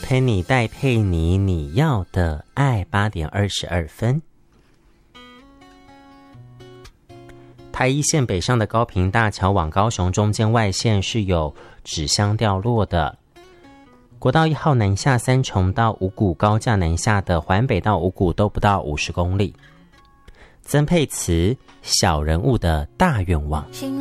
陪你戴佩妮，你要的爱，8点22分。台一线北上的高屏大桥往高雄中间外线是有纸箱掉落的。国道1号南下三重到五股高架南下的环北到五股都不到50公里。曾沛慈小人物的大愿望。